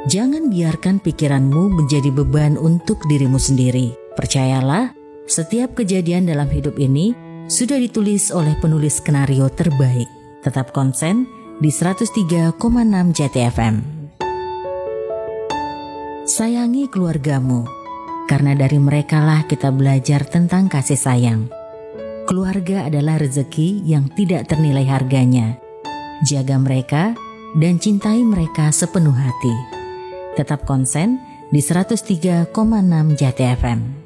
Jangan biarkan pikiranmu menjadi beban untuk dirimu sendiri. Percayalah, setiap kejadian dalam hidup ini sudah ditulis oleh penulis skenario terbaik. Tetap konsen di 103,6 JTFM. Sayangi keluargamu, karena dari merekalah kita belajar tentang kasih sayang. Keluarga adalah rezeki yang tidak ternilai harganya. Jaga mereka dan cintai mereka sepenuh hati. Tetap konsen di 103,6 JTFM.